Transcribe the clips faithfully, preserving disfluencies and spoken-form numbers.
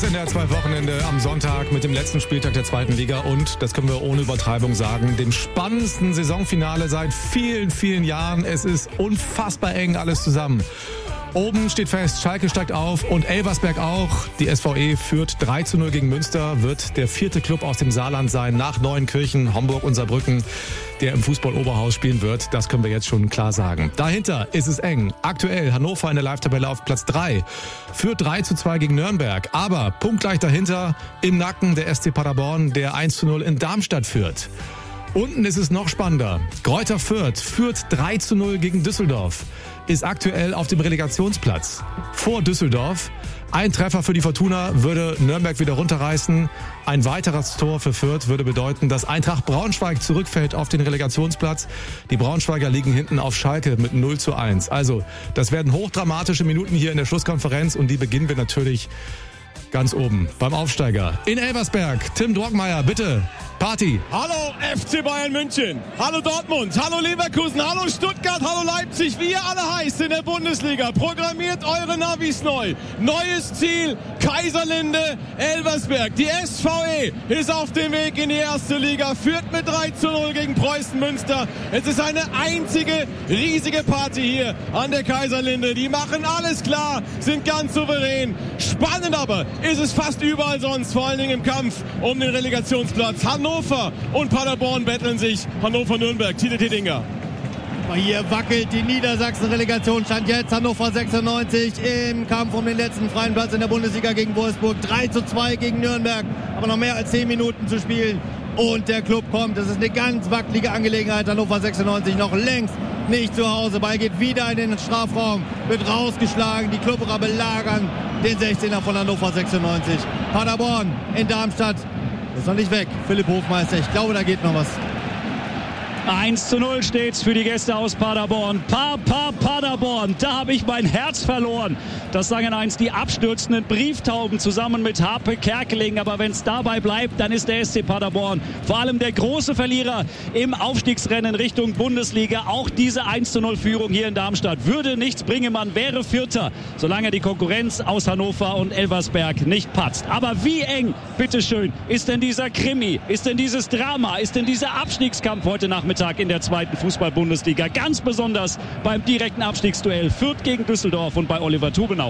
In der zwei Wochenende am Sonntag mit dem letzten Spieltag der zweiten Liga und, das können wir ohne Übertreibung sagen, dem spannendsten Saisonfinale seit vielen, vielen Jahren. Es ist unfassbar eng alles zusammen. Oben steht fest, Schalke steigt auf und Elversberg auch. Die S V E führt drei zu null gegen Münster, wird der vierte Club aus dem Saarland sein, nach Neuenkirchen, Homburg und Saarbrücken, der im Fußball-Oberhaus spielen wird. Das können wir jetzt schon klar sagen. Dahinter ist es eng. Aktuell Hannover in der Live-Tabelle auf Platz drei, führt drei zu zwei gegen Nürnberg. Aber punktgleich dahinter im Nacken der S C Paderborn, der eins zu null in Darmstadt führt. Unten ist es noch spannender. Greuther Fürth führt drei zu null gegen Düsseldorf, ist aktuell auf dem Relegationsplatz. Vor Düsseldorf. Ein Treffer für die Fortuna würde Nürnberg wieder runterreißen. Ein weiteres Tor für Fürth würde bedeuten, dass Eintracht Braunschweig zurückfällt auf den Relegationsplatz. Die Braunschweiger liegen hinten auf Schalke mit null zu eins. Also, das werden hochdramatische Minuten hier in der Schlusskonferenz und die beginnen wir natürlich ganz oben beim Aufsteiger in Elversberg. Tim Dorkmeier, bitte. Party. Hallo F C Bayern München, hallo Dortmund, hallo Leverkusen, hallo Stuttgart, hallo Leipzig, wie ihr alle heißt in der Bundesliga. Programmiert eure Navis neu. Neues Ziel, Kaiserlinde, Elversberg. Die S V E ist auf dem Weg in die erste Liga, führt mit drei zu null gegen Preußen Münster. Es ist eine einzige riesige Party hier an der Kaiserlinde. Die machen alles klar, sind ganz souverän. Spannend aber ist es fast überall sonst, vor allen Dingen im Kampf um den Relegationsplatz. Hannover und Paderborn betteln sich. Hannover-Nürnberg, Tite Tedinger. Hier wackelt die Niedersachsen-Relegation. Stand jetzt Hannover sechsundneunzig im Kampf um den letzten freien Platz in der Bundesliga gegen Wolfsburg. drei zu zwei gegen Nürnberg. Aber noch mehr als zehn Minuten zu spielen. Und der Club kommt. Das ist eine ganz wackelige Angelegenheit. Hannover sechsundneunzig noch längst nicht zu Hause. Ball geht wieder in den Strafraum. Wird rausgeschlagen. Die Klubberer belagern den sechzehner von Hannover sechsundneunzig. Paderborn in Darmstadt. Ist noch nicht weg. Philipp Hofmeister. Ich glaube, da geht noch was. eins zu null steht's für die Gäste aus Paderborn. Pa, pa, Paderborn, da habe ich mein Herz verloren. Das sagen einst die abstürzenden Brieftauben zusammen mit Harpe Kerkeling. Aber wenn es dabei bleibt, dann ist der S C Paderborn vor allem der große Verlierer im Aufstiegsrennen Richtung Bundesliga. Auch diese eins zu null Führung hier in Darmstadt würde nichts bringen. Man wäre Vierter, solange die Konkurrenz aus Hannover und Elversberg nicht patzt. Aber wie eng, bitteschön, ist denn dieser Krimi, ist denn dieses Drama, ist denn dieser Abstiegskampf heute Nachmittag in der zweiten Fußball-Bundesliga? Ganz besonders beim direkten Abstiegsduell Fürth gegen Düsseldorf und bei Oliver Tubenauer.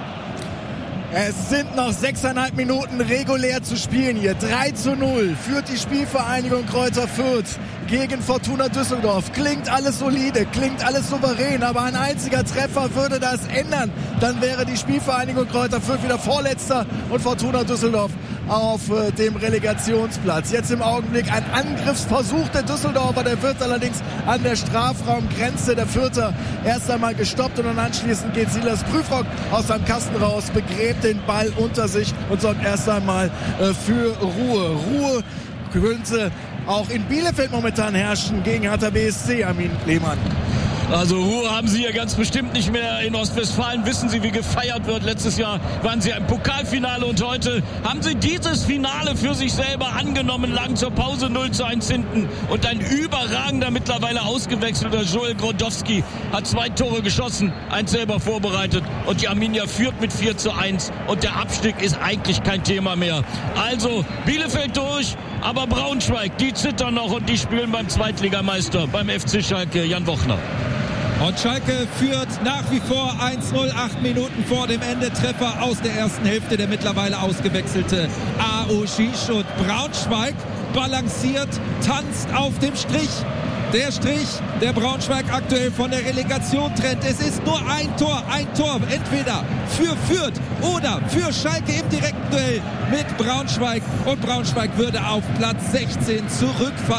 Es sind noch sechseinhalb Minuten regulär zu spielen hier. drei zu null führt die Spielvereinigung Greuther Fürth gegen Fortuna Düsseldorf. Klingt alles solide, klingt alles souverän, aber ein einziger Treffer würde das ändern. Dann wäre die Spielvereinigung Greuther Fürth wieder Vorletzter und Fortuna Düsseldorf auf äh, dem Relegationsplatz. Jetzt im Augenblick ein Angriffsversuch der Düsseldorfer, der wird allerdings an der Strafraumgrenze der Fürther erst einmal gestoppt und dann anschließend geht Silas Prüfrock aus seinem Kasten raus, begräbt den Ball unter sich und sorgt erst einmal äh, für Ruhe. Ruhe könnte auch in Bielefeld momentan herrschen gegen Hertha B S C, Armin Lehmann. Also Ruhe haben sie ja ganz bestimmt nicht mehr. In Ostwestfalen wissen sie, wie gefeiert wird. Letztes Jahr waren sie im Pokalfinale und heute haben sie dieses Finale für sich selber angenommen. Lang zur Pause null zu eins hinten. Und ein überragender, mittlerweile ausgewechselter Joel Grodowski hat zwei Tore geschossen, eins selber vorbereitet. Und die Arminia führt mit vier zu eins. Und der Abstieg ist eigentlich kein Thema mehr. Also Bielefeld durch, aber Braunschweig, die zittern noch und die spielen beim Zweitligameister, beim F C Schalke, Jan Wochner. Und Schalke führt nach wie vor eins null, acht Minuten vor dem Ende. Treffer aus der ersten Hälfte, der mittlerweile ausgewechselte Aoshish. Und Braunschweig balanciert, tanzt auf dem Strich. Der Strich, der Braunschweig aktuell von der Relegation trennt. Es ist nur ein Tor, ein Tor, entweder für Fürth oder für Schalke im direkten Duell mit Braunschweig. Und Braunschweig würde auf Platz sechzehn zurückfallen.